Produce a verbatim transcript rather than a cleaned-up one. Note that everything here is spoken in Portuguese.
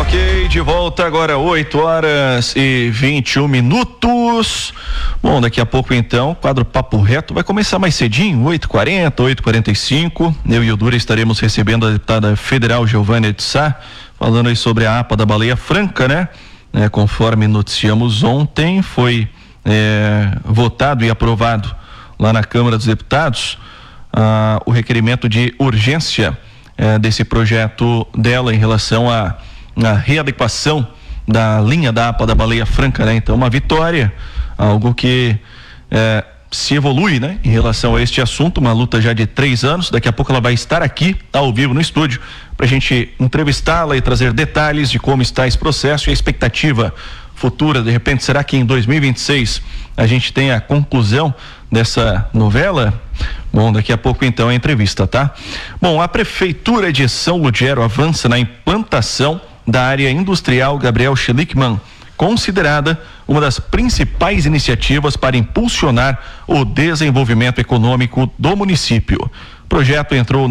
Ok, de volta agora, oito horas e vinte e um minutos. Bom, daqui a pouco então, quadro Papo Reto vai começar mais cedinho, oito e quarenta, oito e quarenta e cinco. Eu e o Dura estaremos recebendo a deputada federal Giovânia de Sá, falando aí sobre a A P A da Baleia Franca, né? É, conforme noticiamos ontem, foi é, votado e aprovado lá na Câmara dos Deputados ah, o requerimento de urgência é, desse projeto dela em relação a a readequação da linha da A P A da Baleia Franca, né? Então, uma vitória, algo que é, se evolui, né? Em relação a este assunto, uma luta já de três anos. Daqui a pouco ela vai estar aqui ao vivo no estúdio para a gente entrevistá-la e trazer detalhes de como está esse processo e a expectativa futura. De repente, será que em dois mil e vinte e seis a gente tem a conclusão dessa novela? Bom, daqui a pouco então a entrevista, tá? Bom, a Prefeitura de São Lugero avança na implantação da área industrial Gabriel Schlickmann, considerada uma das principais iniciativas para impulsionar o desenvolvimento econômico do município. O projeto entrou